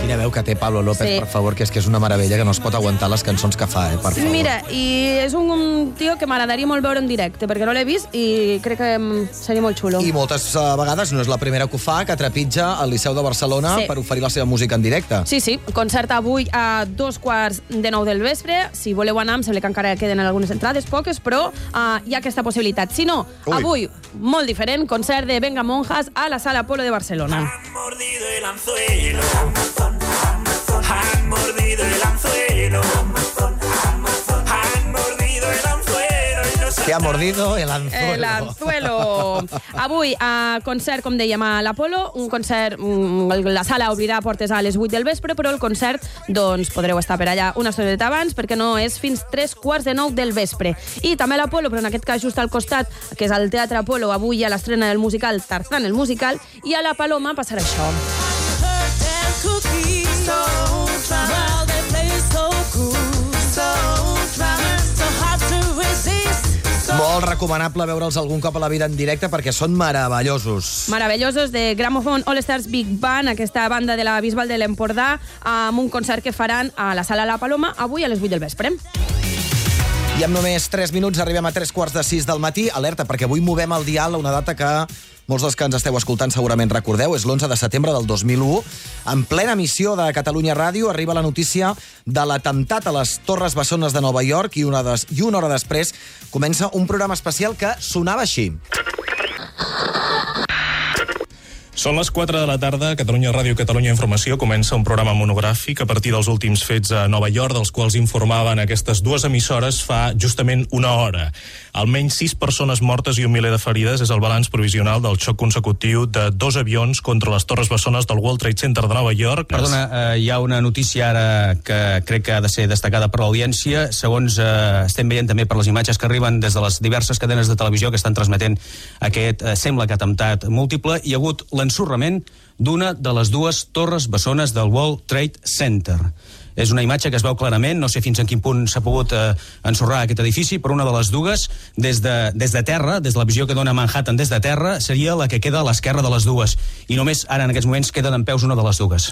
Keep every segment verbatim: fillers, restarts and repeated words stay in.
Quina veu que té Pablo López, Sí. per favor, que és que és una meravella, que no es pot aguantar les cançons que fa, eh, per favor. Mira, i és un, un tio que m'agradaria molt veure en directe, perquè no l'he vist i crec que mm, seria molt xulo. I moltes uh, vegades no és la primera que ho fa, que trepitja al Liceu de Barcelona Sí. per oferir la seva música en directe. Sí, sí, concert avui a dos quarts de nou del vespre. Si voleu anar, em sembla que encara queden algunes entrades, poques, però uh, hi ha aquesta possibilitat. Si no, Ui. avui, molt diferent, concert de Venga Monjas a la Sala Apolo de Barcelona. Han mordido el anzuelo, han mordido el anzuelo, han mordido el anzuelo y no Que ha mordido el anzuelo. El anzuelo. Avui, a concert, com dèiem, a l'Apolo, un concert, mm, la sala obrirà portes a les vuit del vespre, però el concert, doncs, podreu estar per allà una estoneta abans, perquè no és fins tres quarts de nou del vespre. I també a l'Apolo, però en aquest cas just al costat, que és al Teatre Apolo, avui hi ha l'estrena del musical Tarzán, el musical, i a la Paloma passarà això. Molt recomanable veure'ls algun cop a la vida en directe perquè són meravellosos. Meravellosos de Gramophone All Stars Big Band, aquesta banda de la Bisbal de l'Empordà, amb un concert que faran a la Sala La Paloma avui a les vuit del vespre. I amb només tres minuts arribem a tres quarts de sis del matí. Alerta, perquè avui movem el dial a una data que molts dels que ens esteu escoltant segurament recordeu. És l'onze de setembre del dos mil u. En plena emissió de Catalunya Ràdio arriba la notícia de l'atemptat a les Torres Bessones de Nova York i una, des, i una hora després comença un programa especial que sonava així. Són les quatre de la tarda, Catalunya Ràdio, Catalunya Informació comença un programa monogràfic a partir dels últims fets a Nova York, dels quals informaven aquestes dues emissores fa justament una hora. Almenys sis persones mortes i un miler de ferides és el balanç provisional del xoc consecutiu de dos avions contra les Torres Bessones del World Trade Center de Nova York. Perdona, eh, hi ha una notícia ara que crec que ha de ser destacada per l'audiència. Segons eh, estem veient també per les imatges que arriben des de les diverses cadenes de televisió que estan transmetent aquest, eh, sembla que atemptat múltiple, hi ha hagut l'ensorrament d'una de les dues torres bessones del World Trade Center. És una imatge que es veu clarament, no sé fins a quin punt s'ha pogut eh, ensorrar aquest edifici, però una de les dues, des de, des de terra, des de la visió que dona Manhattan des de terra, seria la que queda a l'esquerra de les dues. I només ara, en aquests moments, queden en peus una de les dues.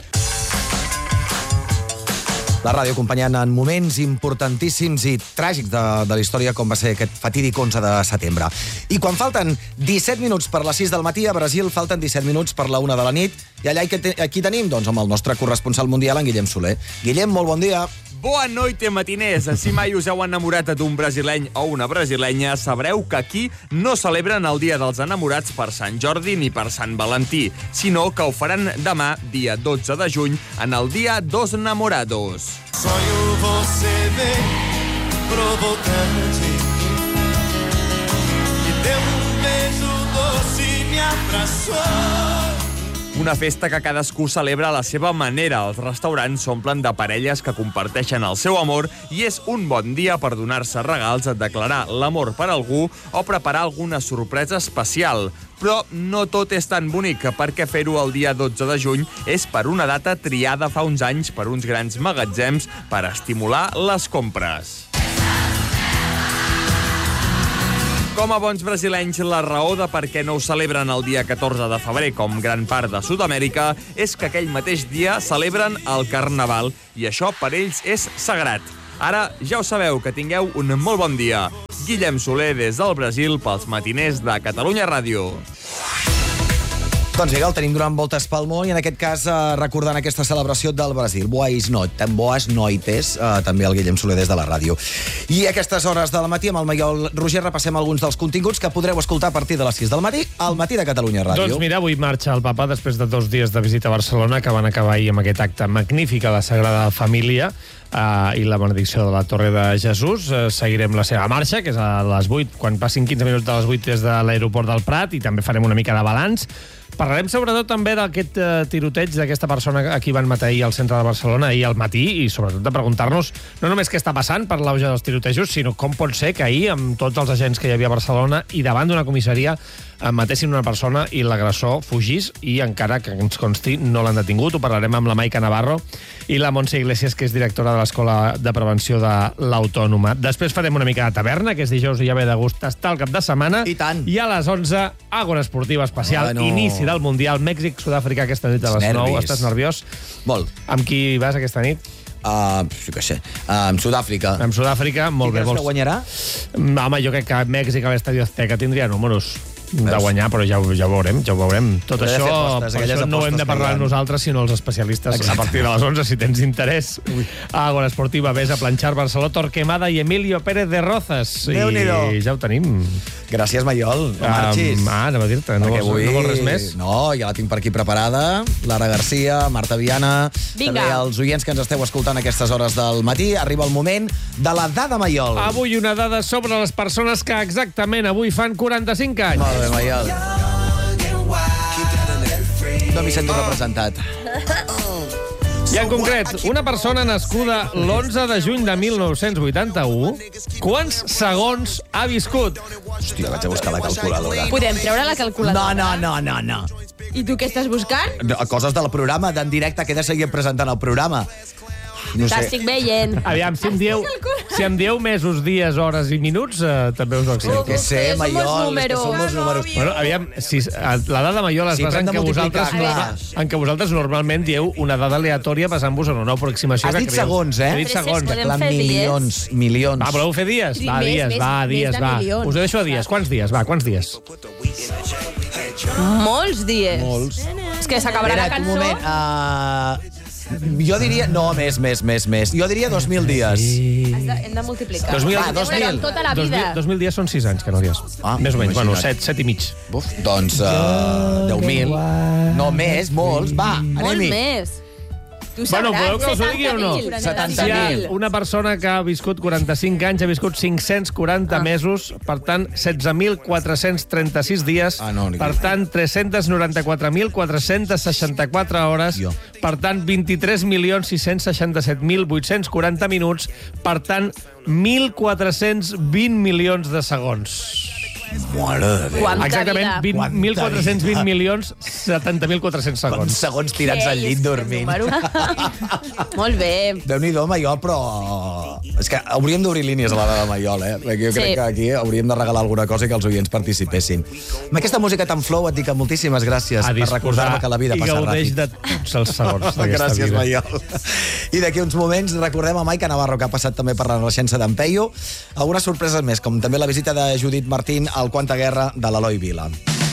La ràdio acompanyant en moments importantíssims i tràgics de, de la història, com va ser aquest fatídic onze de setembre. I quan falten disset minuts per les sis del matí, a Brasil falten disset minuts per la una de la nit, i allà aquí tenim, doncs, amb el nostre corresponsal mundial, en Guillem Soler. Guillem, molt bon dia. Boa noite, matiners. Si mai us heu enamorat d'un brasileny o una brasilenya, sabreu que aquí no celebren el Dia dels Enamorats per Sant Jordi ni per Sant Valentí, sinó que ho faran demà, dia dotze de juny, en el Dia dos Namorados. Sonho você bem provocante e deu um beijo doce e me abraçou. Una festa que cadascú celebra a la seva manera. Els restaurants s'omplen de parelles que comparteixen el seu amor i és un bon dia per donar-se regals, declarar l'amor per algú o preparar alguna sorpresa especial. Però no tot és tan bonic, perquè fer-ho el dia dotze de juny és per una data triada fa uns anys per uns grans magatzems per estimular les compres. Com a bons brasilenys, la raó de per què no ho celebren el dia catorze de febrer, com gran part de Sud-amèrica, és que aquell mateix dia celebren el Carnaval, i això per ells és sagrat. Ara ja ho sabeu, que tingueu un molt bon dia. Guillem Soler des del Brasil pels matiners de Catalunya Ràdio. Doncs vinga, el tenim donant voltes pel món i en aquest cas eh, recordant aquesta celebració del Brasil. Boas noites, boas noites, eh, també el Guillem Soler des de la ràdio. I a aquestes hores del matí amb el Maiol Roger repassem alguns dels continguts que podreu escoltar a partir de les sis del matí al matí de Catalunya Ràdio. Doncs mira, avui marxa el papa després de dos dies de visita a Barcelona que van acabar ahir amb aquest acte magnífic a la Sagrada Família Uh, i la benedicció de la Torre de Jesús. Uh, seguirem la seva marxa, que és a les vuit, quan passin quinze minuts de les vuit des de l'aeroport del Prat, i també farem una mica de balanç. Parlarem sobretot també d'aquest uh, tiroteig d'aquesta persona a qui van matar ahir al centre de Barcelona ahir al matí, i sobretot de preguntar-nos no només què està passant per l'auge dels tirotejos, sinó com pot ser que ahir, amb tots els agents que hi havia a Barcelona i davant d'una comissaria, matessin una persona i l'agressor fugís, i encara que ens consti no l'han detingut. Ho parlarem amb la Maica Navarro i la Montse Iglesias, que és directora de l'Escola de Prevenció de l'Autònoma. Després farem una mica de taverna, que és dijous i ja ve de gust estar al cap de setmana. I tant. I a les onze, Àgora Esportiva Especial, bueno. inici mira el Mundial Mèxic-Sud-àfrica aquesta nit a les Nervis. nou. Estàs nerviós? Molt. Amb qui vas aquesta nit? Uh, jo què sé. Uh, amb Sud-àfrica. Amb Sud-àfrica, molt Qui bé. creus que guanyarà? Home, jo crec que Mèxic a l'Estadi Azteca tindria números de guanyar, però ja, ho- ja ho veurem, ja ho veurem. Tot Hauré de això, fer apostes, per aquelles això no ho hem apostes de que parlar hi ha. nosaltres, sinó els especialistes. Exacte. A partir de les onze, si tens interès. A Agora Esportiva, Besa, Planxar, Barceló, Torquemada i Emilio Pérez de Rozas. Déu-n'hi-do. I ja ho tenim. Gràcies, Maiol. No marxis. Um, ah, anava a dir-te, no, Perquè vols, no vols res més? No, ja la tinc per aquí preparada. Lara Garcia, Marta Viana... Vinga. També els oients que ens esteu escoltant a aquestes hores del matí. Arriba el moment de la dada Maiol. Avui una dada sobre les persones que exactament avui fan quaranta-cinc anys. Molt bé, Maiol. No m'hi sento representat. I en concret, una persona nascuda l'onze de juny de mil nou-cents vuitanta-u, quants segons ha viscut? Hòstia, vaig a buscar la calculadora. Podem treure la No, calculadora? no, no, no, no. I tu què estàs buscant? No, coses del programa, d'en directe, que he de seguir presentant el programa. No sé. T'estic veient. Aviam, si em dieu, si em dieu mesos, dies, hores i minuts, eh, també us ho accepto. Què sé, Som els Maiol, és que números. som els números. Bueno, aviam, si, la dada Maiol es Sí, basa però hem en de que, multiplicar, vosaltres, clar. en que vosaltres normalment dieu una dada aleatòria basant-vos en una aproximació Has que dit creieu. segons, eh? He dit Tres, segons. podem Clar, fer dies. milions, milions. Va, voleu fer dies? Sí, Va, més, dies, més, va, més dies, de va. milions. Us ho deixo a dies. Quants dies? Va, quants dies? Molts dies. Molts. És que s'acabarà la Espera't, cançó. un moment. Uh, jo diria... No, més, més, més, més. Jo diria dos mil dies. Has de, hem de multiplicar. Dos mil- Va, dos Però mil. tota la Dos vida. mil, dos mil dies són sis anys, que no dies. Ah, Més o menys, bueno, imagina't. set, set i mig. Buf, doncs uh, deu mil. No, més, molts. Va, Molt anem-hi. més. Tu Bueno, sabràs. voleu que us ho digui o no? setanta Si hi mil. ha una persona que ha viscut quaranta-cinc anys, ha viscut cinc-cents quaranta Ah. mesos, per tant, setze mil quatre-cents trenta-sis dies, Ah, no, ni- per tant, tres-cents noranta-quatre mil quatre-cents seixanta-quatre hores, Jo. per tant, vint-i-tres milions sis-cents seixanta-set mil vuit-cents quaranta minuts, per tant, mil quatre-cents vint milions de segons. Mare de Déu. Quanta Exactament, vida. Quanta mil quatre-cents vint vida. milions setanta mil quatre-cents Quants segons. segons tirats al llit dormint. Molt bé. Déu-n'hi-do, Maiol, però... És que hauríem d'obrir línies a la dada Maiol, eh? Perquè jo Sí. crec que aquí hauríem de regalar alguna cosa i que els oients participessin. Amb aquesta música tan flow et dic que moltíssimes gràcies A per recordar-me que la vida i passa gaudeix ràpid. de tots els segons d'aquesta Gràcies, vida. Maiol. I d'aquí uns moments recordem a Maica Navarro, que ha passat també per la naixença d'en Peyu. Algunes sorpreses més, com també la visita de Judit Martín al Quanta Guerra de l'Eloi Vila.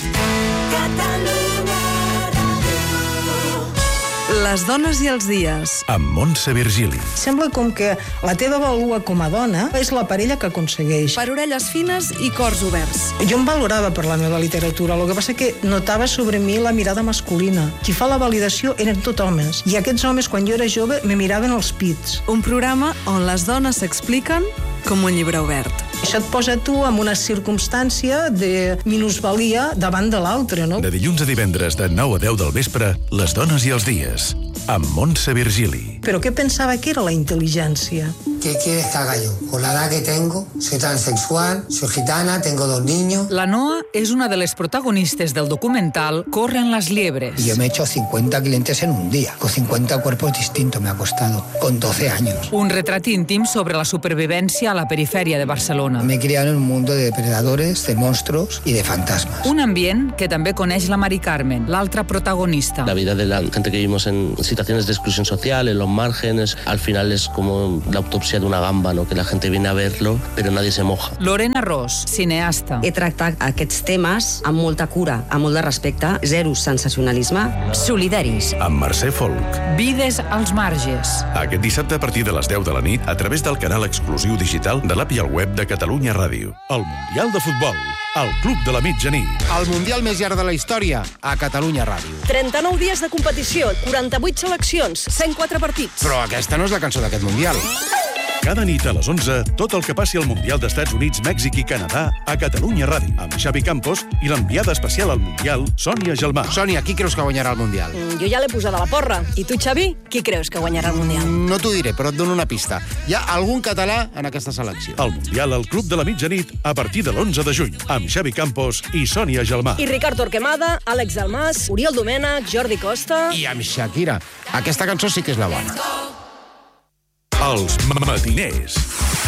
Les dones i els dies. Amb Montse Virgili. Sembla com que la teva vàlua com a dona és la parella que aconsegueix. Per orelles fines i cors oberts. Jo em valorava per la meva literatura, el que passa que notava sobre mi la mirada masculina. Qui fa la validació eren tot homes, i aquests homes, quan jo era jove, me miraven els pits. Un programa on les dones s'expliquen com un llibre obert. Això et posa tu en una circumstància de minusvalia davant de l'altre, no? De dilluns a divendres de nou a deu del vespre, Les dones i els dies. Amb Montse Virgili. Però què pensava que era la intel·ligència? ¿Qué quieres que haga yo? Con la edad que tengo, soy transexual, soy gitana, tengo dos niños. La Noa és una de les protagonistes del documental Corren las liebres. Y yo me he hecho cincuenta clientes en un día. Con cincuenta cuerpos distintos me ha costado, con doce años. Un retrat íntim sobre la supervivència a la perifèria de Barcelona. Me he criado en un mundo de depredadores, de monstruos y de fantasmas. Un ambient que també coneix la Mari Carmen, l'altra protagonista. La vida de la gente que vivimos en situaciones de exclusión social, en los márgenes, al final es como la autopsia de una gamba, ¿no? Que la gente viene a verlo, pero nadie se moja. Lorena Ros, cineasta. He tractat aquests temes amb molta cura, amb molt de respecte, zero sensacionalisme. Solidaris. Amb Mercè Folk. Vides als marges. Aquest dissabte a partir de les deu de la nit a través del canal exclusiu digital de l'app i el web de Catalunya Ràdio. El Mundial de Futbol. El Club de la Mitjanit. El Mundial més llarg de la història a Catalunya Ràdio. trenta-nou dies de competició, quaranta-vuit seleccions, cent quatre partits. Però aquesta no és la cançó d'aquest Mundial. Cada nit a les onze, tot el que passi al Mundial d'Estats Units, Mèxic i Canadà a Catalunya Ràdio, amb Xavi Campos i l'enviada especial al Mundial, Sònia Gelmà. Sònia, qui creus que guanyarà el Mundial? Mm, jo ja l'he posada a la porra. I tu, Xavi, qui creus que guanyarà el Mundial? No t'ho diré, però et dono una pista. Hi ha algun català en aquesta selecció. El Mundial al Club de la Mitjanit a partir de l'onze de juny, amb Xavi Campos i Sònia Gelmà. I Ricard Torquemada, Àlex Dalmas, Oriol Domènech, Jordi Costa... I amb Shakira. Aquesta cançó sí que és la bona. Els matiners.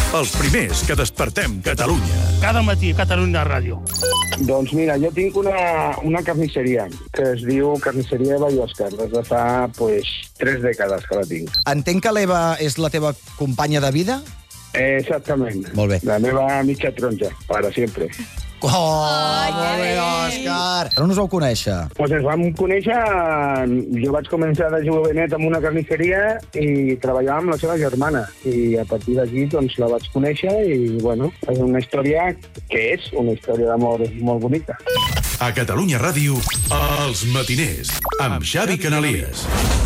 Els primers que despertem Catalunya. Cada matí a Catalunya Ràdio. Doncs mira, jo tinc una, una carnisseria que es diu Carnisseria Eva i Òscar. Des de fa, pues, tres dècades que la tinc. Entenc que l'Eva és la teva companya de vida? Eh, exactament. Molt bé. La meva mitja taronja, para sempre. Oh, Ai, molt bé, Òscar! On us vau conèixer? Pues ens vam conèixer... Jo vaig començar de jovenet amb una carnisseria i treballava amb la seva germana. I a partir d'aquí, doncs, la vaig conèixer i, bueno, és una història que és una història d'amor molt bonica. A Catalunya Ràdio, Els Matiners, amb Xavi Canalies.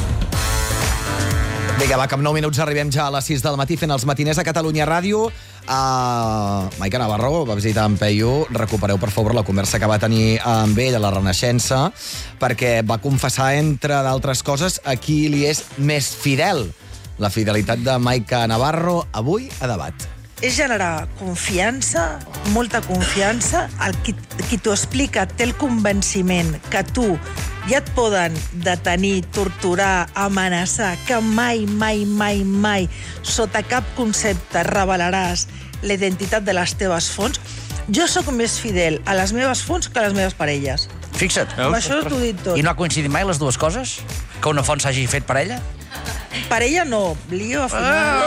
Vinga, va, que en nou minuts arribem ja a les sis del matí fent els matiners a Catalunya Ràdio. Uh, Maica Navarro va visitar en Peyu. Recupereu, per favor, la conversa que va tenir amb ell a la Renaixença, perquè va confessar, entre d'altres coses, a qui li és més fidel. La fidelitat de Maica Navarro, avui a debat. És generar confiança, molta confiança. El qui, qui t'ho explica té el convenciment que tu ja et poden detenir, torturar, amenaçar, que mai, mai, mai, mai, sota cap concepte, revelaràs la identitat de les teves fonts. Jo sóc més fidel a les meves fonts que a les meves parelles. Fixa't. Amb això t'ho dic tot. I no ha coincidit mai les dues coses? Que una font s'hagi fet per ella? Per ella no, lío a final.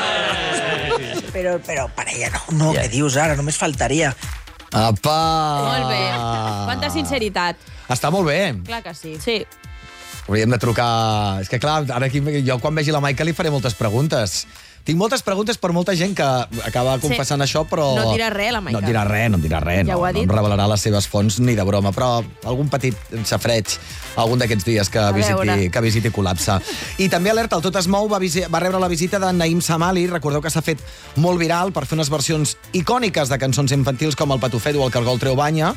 Però, però per ella no, no, yeah. Què dius ara? Només faltaria. Apa! Molt bé. Quanta sinceritat. Està molt bé. Clar que sí. Sí. Hauríem de trucar... És que, clar, ara aquí, jo quan vegi la Maica li faré moltes preguntes. Tinc moltes preguntes per molta gent que acaba confessant sí. això, però... No dirà res, la Maica. No dirà res, no dirà res. Ja no, no em revelarà les seves fonts ni de broma, però algun petit safreig algun d'aquests dies que visiti, que visiti Col·lapse. I també alerta, el Tot es mou va, va rebre la visita de Naïm Samali. Recordeu que s'ha fet molt viral per fer unes versions icòniques de cançons infantils com el Patufet o el Cargol treu banya.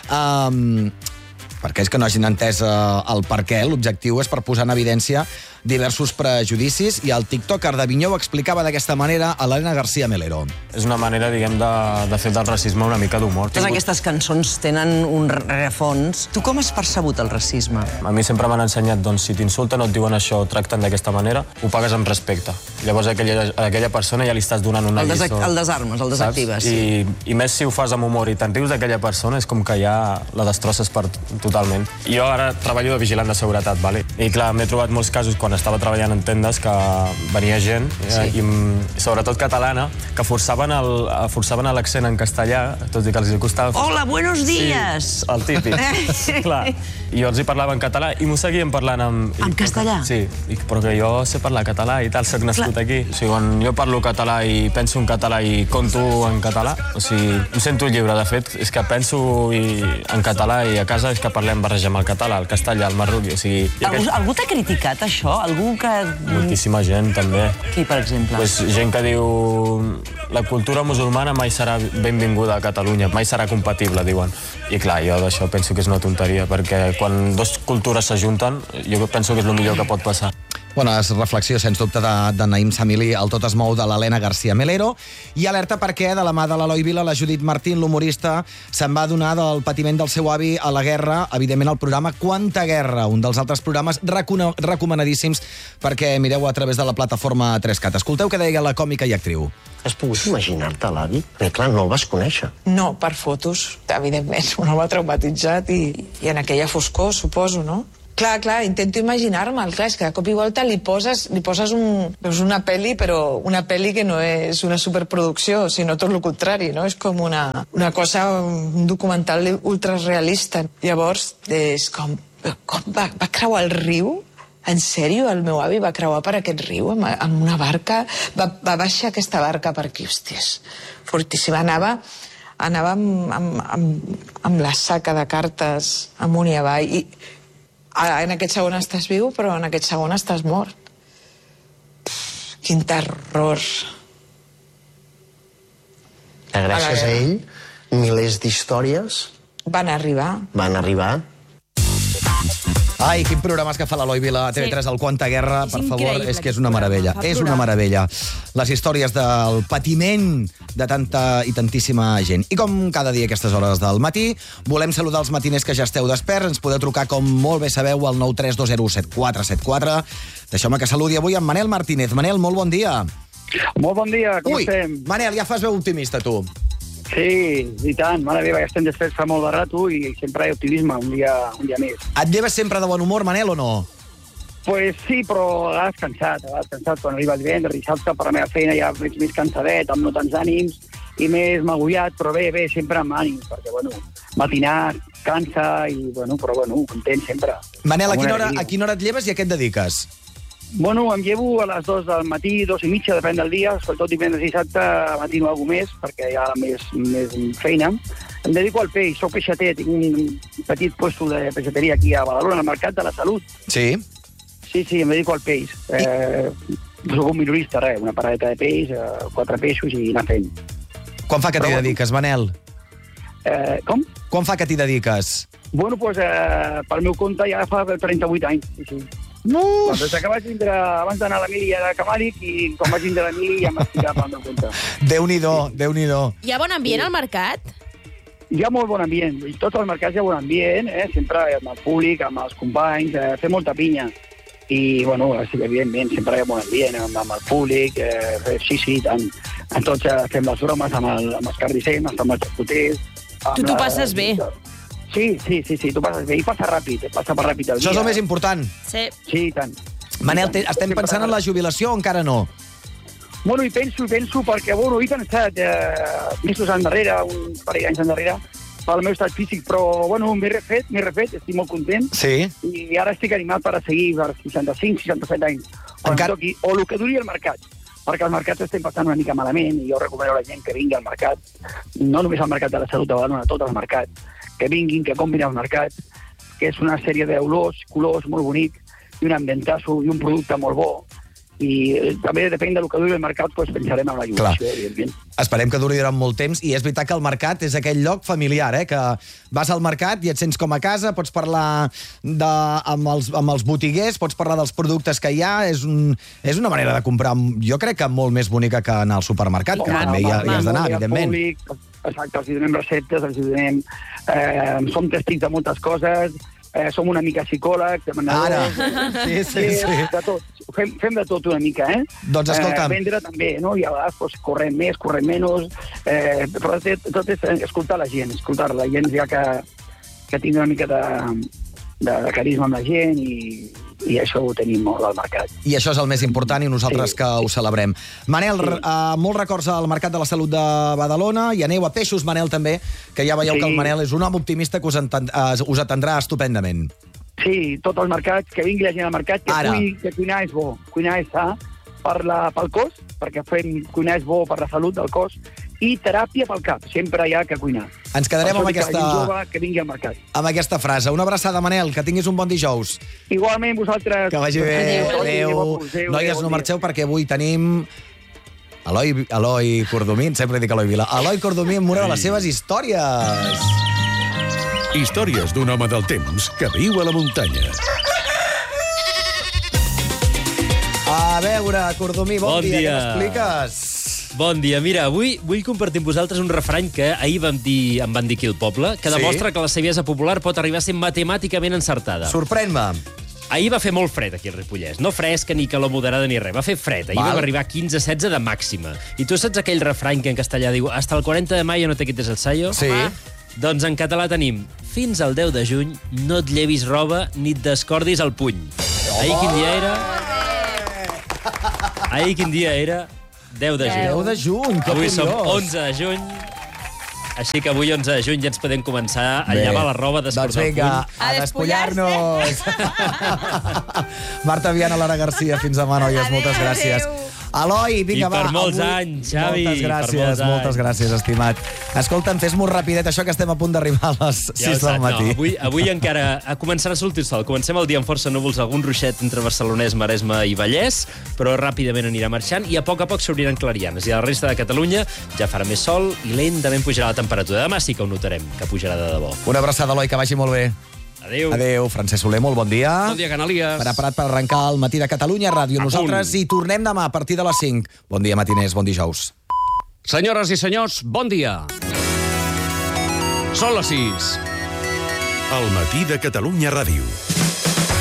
Um, perquè és que no hagin entès uh, el per què. L'objectiu és per posar en evidència diversos prejudicis, i el tiktoker d'Avinyó ho explicava d'aquesta manera a l'Helena García Melero. És una manera, diguem, de, de fer del racisme una mica d'humor. Totes aquestes cançons tenen un rerefons. Tu com has percebut el racisme? A mi sempre m'han ensenyat, doncs, si t'insulten o et diuen això o tracten d'aquesta manera, ho pagues amb respecte. Llavors a aquella, a aquella persona ja li estàs donant una el lliçó. El desarmes, el desactives. I, I més si ho fas amb humor i te'n rius d'aquella persona, és com que ja la destrosses per, totalment. Jo ara treballo de vigilant de seguretat, vale? I clar, m'he trobat molts casos quan estava treballant en tendes que venia gent, sí. i sobretot catalana, que forçaven el, forçaven l'accent en castellà, tot i que els costava... Hola, buenos días! Sí, el típic. Clar. I jo els hi parlava en català i m'ho seguien parlant en... En castellà? Sí, i, però que jo sé parlar català i tal, soc nascut Clar. Aquí. O sigui, quan jo parlo català i penso en català i conto en català, o sigui, em sento lliure, de fet, és que penso i, en català i a casa és que parlem barrejam el català, el castellà, el marroquí, o sigui... Algú, aquest... algú t'ha criticat això? Algú que... Moltíssima gent, també. Qui, per exemple? Pues, gent que diu la cultura musulmana mai serà benvinguda a Catalunya, mai serà compatible, diuen. I clar, jo d'això penso que és una tonteria, perquè quan dues cultures s'ajunten, jo penso que és el millor que pot passar. Bona reflexió, sens dubte, de, de Naïm Samali, el Tot es mou de l'Helena García Melero. I alerta perquè, de la mà de l'Eloi Vila, la Judit Martín, l'humorista, se'n va adonar del patiment del seu avi a la guerra, evidentment al programa Quanta Guerra, un dels altres programes recomanadíssims perquè mireu a través de la plataforma tres cat. Escolteu què deia la còmica i actriu. Has pogut imaginar-te l'avi? Perquè, clar, no el vas conèixer. No, per fotos, evidentment. Un home traumatitzat i, i en aquella foscor, suposo, no? Clar, clar, intento imaginar-me'l, clar, és que de cop i volta li poses, li poses un, veus una pel·li, però una pel·li que no és una superproducció, sinó tot el contrari, no? És com una, una cosa, un documental ultrarealista. Llavors, és com, com va, va creuar el riu? En sèrio, el meu avi va creuar per aquest riu amb, amb una barca, va, va baixar aquesta barca per aquí, hòsties, fortíssima. Anava, anava amb, amb, amb, amb la saca de cartes amunt i avall, i en aquest segon estàs viu, però en aquest segon estàs mort. Pff, quin terror. Gràcies a ell, milers d'històries van arribar. Van arribar. Ai, quin programes que fa l'Eloi Vila a T V tres, el Quanta Guerra, per favor, és que és una meravella. És una meravella. Les històries del patiment de tanta i tantíssima gent. I com cada dia a aquestes hores del matí, volem saludar els matiners que ja esteu desperts. Ens podeu trucar, com molt bé sabeu, al nou tres dos zero set quatre set quatre. Deixeu-me que saludi avui amb Manel Martínez. Manel, molt bon dia. Molt bon dia, com Ui, estem? Manel, ja fas veu optimista, tu. Sí, i tant, mare meva, ja estem desfets fa molt de rato i sempre hi ha optimisme, un dia, un dia més. Et lleves sempre de bon humor, Manel, o no? Pues sí, però a vegades cansat, a vegades cansat. Quan arriba el divendres, dissabte, per la meva feina ja veig més cansadet, amb no tants ànims i més magullat, però bé, bé, sempre amb ànims, perquè, bueno, matinar, cansa i, bueno, però, bueno, content sempre. Manel, a Amb quina, una hora, alegria. a quina hora et lleves i a què et dediques? Bueno, em llevo a les dues del matí, dos i mitja, depèn del dia, sobretot divendres i dissabte matino alguna més, perquè hi ha més, més feina. Em dedico al peix, soc peixater, tinc un petit puesto de peixateria aquí a Badalona, al Mercat de la Salut. Sí? Sí, sí, em dedico al peix. Eh, soc un minorista, res, una paradeta de peix, eh, quatre peixos i anar fent. Quan fa que t'hi Però, dediques, Manel? Eh, com? Quan fa que t'hi dediques? Bueno, doncs, eh, pel meu compte ja fa trenta-vuit anys. Sí, sí. Uf! Des que vaig vindre, abans d'anar a la mili de Camàlic, i quan vaig vindre a la mili ja m'estic ficat pel meu compte. Déu-n'hi-do, Déu-n'hi-do. Hi ha bon ambient al mercat? Hi ha molt bon ambient, i tots els mercats hi ha bon ambient, eh? Sempre amb el públic, amb els companys, eh? Fem molta pinya. I, bueno, sí, evidentment, sempre hi ha bon ambient amb, amb el públic, eh? Sí, sí, tant. En tots eh, fem les bromes amb, el, amb els carnissers, amb els xacoters... Tu t'ho passes bé. Sí, sí, sí, sí, tu passes bé. I passa ràpid, passa per ràpid el dia. Això és el més important. Sí. Sí, i tant. Manel, te, estem pensant en la jubilació o encara no? Bueno, hi penso, hi penso, perquè, bueno, he pensat eh, mesos endarrere, un parell d'anys endarrere, pel meu estat físic, però, bueno, m'he refet, m'he refet, estic molt content. Sí. I ara estic animat per a seguir per seixanta-cinc, seixanta-set anys, quan Encara... toqui, o el que duri el mercat, perquè els mercats estem passant una mica malament, i jo recomano a la gent que vingui al mercat, no només al mercat de la Salut de Badalona, a tots els mercats, que vinguin, que comprin als mercats, que és una sèrie d'olors, colors molt bonic, i un ambientasso i un producte molt bo. I eh, també depèn del que duri el mercat, doncs pensarem en la jubilació, evidentment. Esperem que duri durant molt temps, i és veritat que el mercat és aquell lloc familiar, eh? Que vas al mercat i et sents com a casa, pots parlar de, amb, els, amb els botiguers, pots parlar dels productes que hi ha, és, un, és una manera de comprar, jo crec que molt més bonica que anar al supermercat, que també hi, ha, hi has d'anar, evidentment. Públic, exacte, els hi donem receptes, els hi donem... Eh, som testics de moltes coses, eh, som una mica psicòlegs, demanadors... Ara, sí, sí, sí. De tot. Fem, fem de tot una mica, eh? Doncs escolta'm. Eh, vendre també, no? I a vegades pues, correm més, correm menys, eh, però tot, tot és escoltar la gent, escoltar la gent ja que, que tingui una mica de, de, de carisma amb la gent i, i això ho tenim molt al mercat. I això és el més important i nosaltres sí, que ho celebrem. Manel, sí. uh, molts records al Mercat de la Salut de Badalona, i aneu a Peixos, Manel, també, que ja veieu sí. que el Manel és un home optimista que us, enten, uh, us atendrà estupendament. Sí, tots els mercats, que vingui la gent al mercat, que, cuini, que cuinar és bo, cuinar és sa per la, pel cos, perquè fem, cuinar és bo per la salut del cos, i teràpia pel cap, sempre hi ha que cuinar. Ens quedarem amb aquesta... Que jove, que vingui al mercat. Amb aquesta frase. Una abraçada, Manel, que tinguis un bon dijous. Igualment, vosaltres. Que vagi bé. Adéu. Adéu. Adéu. Noies, no marxeu perquè avui tenim... Eloi, Eloi Cordomín, sempre dic Eloi Vila. Eloi Cordomín, una de les seves històries. Històries d'un home del temps que viu a la muntanya. A veure, Cordomí, bon, bon dia. dia. Què m'expliques? Bon dia. Mira, avui vull compartir amb vosaltres un refrany que ahir vam dir, em van dir aquí al poble, que sí? demostra que la saviesa popular pot arribar a ser matemàticament encertada. Sorprèn-me. Ahir va fer molt fred aquí al Ripollès. No fresca ni calor moderada ni res. Va fer fred. Ahir Val. vam arribar a quinze setze de màxima. I tu saps aquell refrany que en castellà diu hasta el quaranta de mayo no te quites el sayo? Sí. Ah. Doncs en català tenim fins al deu de juny no et llevis roba ni et descordis el puny. Oh. Ahir quin dia era? Ahir quin dia era? deu de juny. deu de juny, que Avui curiós. som onze de juny. Així que avui, onze de juny, ja ens podem començar a Bé. llevar la roba, a descordar doncs vinga, el puny. a despullar-nos. Marta Viana, Lara Garcia, fins demà, noies. Adéu, moltes gràcies. adéu. I Eloi, vinga, va. per molts avui... anys, Xavi. Moltes gràcies, per molts moltes anys. gràcies, estimat. Escolta'm, fes molt rapidet això, que estem a punt d'arribar a les Ja sis del matí. No, avui, avui encara a començarà a sortir el sol. Comencem el dia amb força núvols, algun ruixet entre Barcelonès, Maresme i Vallès, però ràpidament anirà marxant i a poc a poc s'obriran clarianes. I a la resta de Catalunya ja farà més sol i lentament pujarà la temperatura. Demà sí que ho notarem, que pujarà de debò. Una abraçada, Eloi, que vagi molt bé. Adéu. Adéu. Francesc Soler, molt bon dia. Bon dia, Canalies. Preparat per arrencar el matí de Catalunya Ràdio. A Nosaltres punt. hi tornem demà a partir de les cinc. Bon dia, matiners, bon dijous. Senyores i senyors, bon dia. Són les sis. El matí de Catalunya Ràdio.